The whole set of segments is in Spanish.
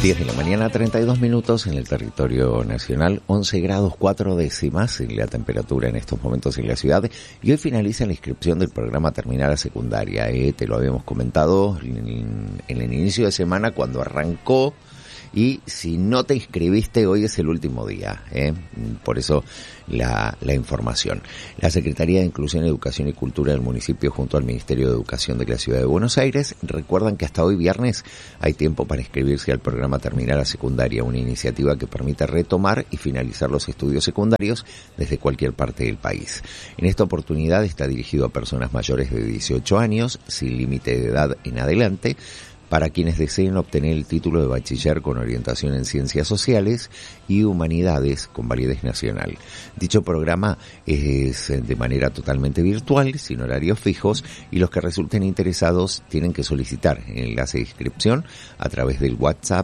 10 de la mañana, 32 minutos en el territorio nacional, 11 grados 4 décimas en la temperatura en estos momentos en la ciudad, y hoy finaliza la inscripción del programa Terminal a Secundaria. Te lo habíamos comentado en el inicio de semana cuando arrancó, y si no te inscribiste, hoy es el último día, por eso la información. La Secretaría de Inclusión, Educación y Cultura del municipio junto al Ministerio de Educación de la Ciudad de Buenos Aires recuerdan que hasta hoy viernes hay tiempo para inscribirse al programa Terminal a Secundaria, una iniciativa que permite retomar y finalizar los estudios secundarios desde cualquier parte del país. En esta oportunidad está dirigido a personas mayores de 18 años, sin límite de edad en adelante, para quienes deseen obtener el título de bachiller con orientación en Ciencias Sociales y Humanidades con validez nacional. Dicho programa es de manera totalmente virtual, sin horarios fijos, y los que resulten interesados tienen que solicitar el enlace de inscripción a través del WhatsApp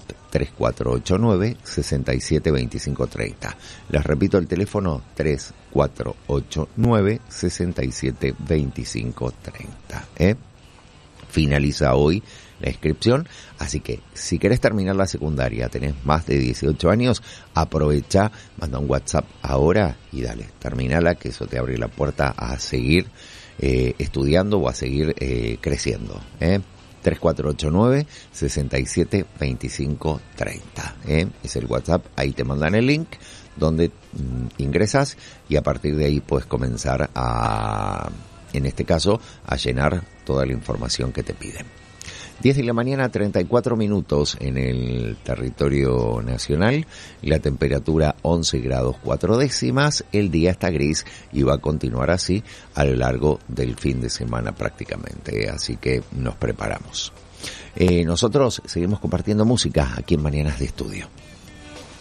3489-672530. Les repito el teléfono 3489-672530. Finaliza hoy la inscripción, así que si querés terminar la secundaria, tenés más de 18 años, aprovecha, manda un WhatsApp ahora y dale, terminala, que eso te abre la puerta a seguir estudiando o a seguir creciendo. 3489-672530. Es el WhatsApp, ahí te mandan el link donde ingresas y a partir de ahí puedes comenzar en este caso, a llenar toda la información que te piden. 10 de la mañana, 34 minutos en el territorio nacional, la temperatura 11 grados 4 décimas, el día está gris y va a continuar así a lo largo del fin de semana prácticamente, así que nos preparamos. Nosotros seguimos compartiendo música aquí en Mañanas de Estudio.